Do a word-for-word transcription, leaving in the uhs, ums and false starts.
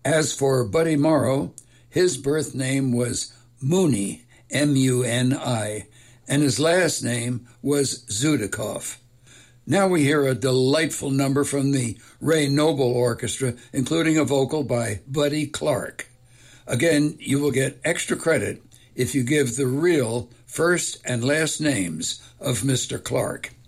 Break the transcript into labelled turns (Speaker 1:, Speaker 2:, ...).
Speaker 1: As for Buddy Morrow, his birth name was Mooney, M U N I, and his last name was Zudikoff. Now we hear a delightful number from the Ray Noble Orchestra, including a vocal by Buddy Clark. Again, you will get extra credit if you give the real first and last names of Mister Clark.